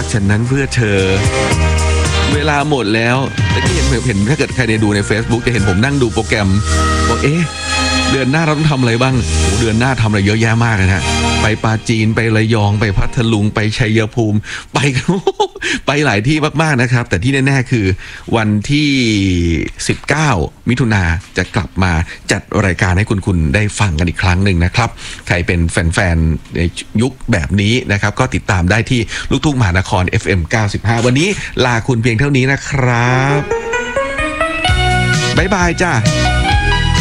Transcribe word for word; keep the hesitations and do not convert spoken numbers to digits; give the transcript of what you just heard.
ฉันนั้นเพื่อเธอเวลาหมดแล้วแต่ที่เห็นเห็นถ้าเกิดใครได้ดูใน Facebook จะเห็นผมนั่งดูโปรแกรมบอกเอ๊ะเดือนหน้าเราต้องทำอะไรบ้างเดือนหน้าทำอะไรเยอะแยะมากนะฮะไปปาจีนไประยองไปพัทลุงไปชัยภูมิไปไปหลายที่มากๆนะครับแต่ที่แน่ๆคือวันที่สิบเก้ามิถุนาจะกลับมาจัดรายการให้คุณคุณได้ฟังกันอีกครั้งหนึ่งนะครับใครเป็นแฟนๆในยุคแบบนี้นะครับก็ติดตามได้ที่ลูกทุ่งมหานคร เอฟ เอ็ม เก้าสิบห้าวันนี้ลาคุณเพียงเท่านี้นะครับบ๊ายบายจ้า